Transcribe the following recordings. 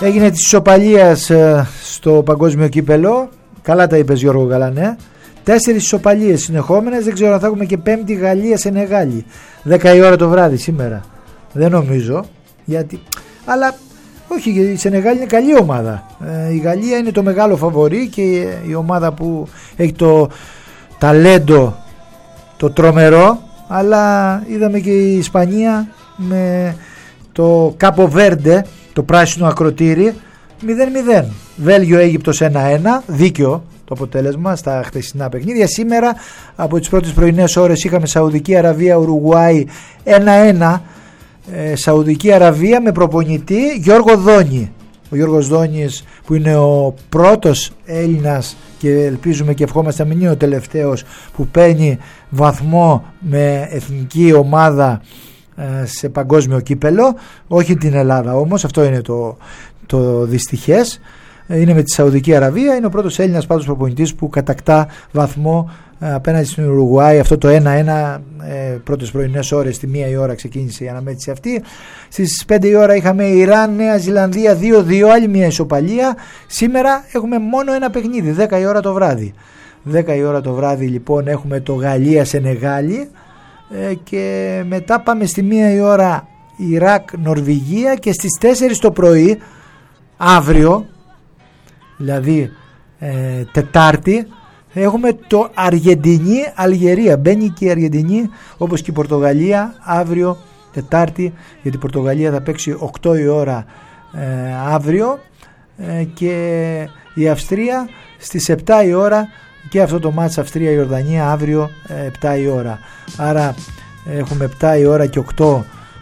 Έγινε της ισοπαλίας στο παγκόσμιο κύπελο. Καλά τα είπες, Γιώργο Γαλανέ. 4 ισοπαλίες συνεχόμενες. Δεν ξέρω αν θα έχουμε και 5η Γαλλία-Σενεγάλη 10 η ώρα το βράδυ σήμερα. Δεν νομίζω, γιατί... αλλά όχι, η Σενεγάλη είναι καλή ομάδα. Η Γαλλία είναι το μεγάλο φαβορί και η ομάδα που έχει το ταλέντο το τρομερό. Αλλά είδαμε και η Ισπανία με το Κάπο Βέρντε, το πράσινο ακροτήρι, 0-0. Βέλγιο-Αίγυπτος 1-1, δίκαιο το αποτέλεσμα στα χθεσινά παιχνίδια. Σήμερα από τις πρώτες πρωινές ώρες είχαμε Σαουδική Αραβία Ουρουγουάη 1-1. Σαουδική Αραβία με προπονητή Γιώργο Δόνη. Ο Γιώργος Δόνης, που είναι ο πρώτος Έλληνας και ελπίζουμε και ευχόμαστε να μην είναι ο τελευταίος που παίρνει βαθμό με εθνική ομάδα σε παγκόσμιο κύπελο, όχι την Ελλάδα όμως, αυτό είναι το δυστυχές. Είναι με τη Σαουδική Αραβία, είναι ο πρώτος Έλληνας πάντως προπονητής που κατακτά βαθμό απέναντι στην Ουρουγουάη. Αυτό το 1-1 πρώτες πρωινές ώρες, στη 1 η ώρα ξεκίνησε η αναμέτρηση αυτή. Στις 5 η ώρα είχαμε Ιράν Νέα Ζηλανδία 2-2, άλλη μια ισοπαλία. Σήμερα έχουμε μόνο ένα παιχνίδι, 10 η ώρα το βράδυ. 10 η ώρα το βράδυ λοιπόν έχουμε το Γαλλία Σενεγάλη και μετά πάμε στη 1 η ώρα Ιράκ Νορβηγία και στις 4 το πρωί αύριο, δηλαδή Τετάρτη, έχουμε το Αργεντινή Αλγερία. Μπαίνει και η Αργεντινή όπως και η Πορτογαλία αύριο Τετάρτη, γιατί η Πορτογαλία θα παίξει 8 η ώρα αύριο και η Αυστρία στις 7 η ώρα, και αυτό το μάτς Αυστρία-Ιορδανία αύριο 7 η ώρα. Άρα έχουμε 7 η ώρα και 8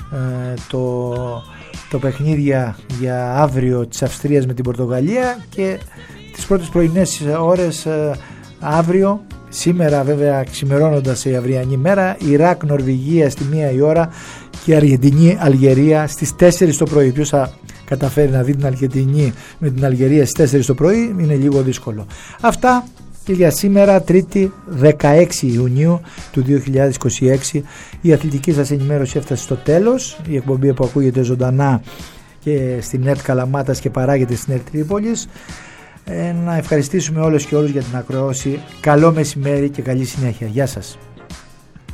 το παιχνίδια για αύριο της Αυστρίας με την Πορτογαλία, και τις πρώτες πρωινές ώρες αύριο, σήμερα βέβαια ξημερώνοντας η αυριανή μέρα, Ιράκ Νορβηγία στη 1 η ώρα και Αργεντινή Αλγερία στις 4 το πρωί. Ποιος θα καταφέρει να δει την Αργεντινή με την Αλγερία στις 4 το πρωί, είναι λίγο δύσκολο. Αυτά και για σήμερα, Τρίτη 16 Ιουνίου του 2026. Η αθλητική σας ενημέρωση έφτασε στο τέλος. Η εκπομπή που ακούγεται ζωντανά και στην ΕΡΤ Καλαμάτας και παράγεται στην ΕΡΤ Τρίπολης. Να ευχαριστήσουμε όλες και όλους για την ακρόαση. Καλό μεσημέρι και καλή συνέχεια. Γεια σας.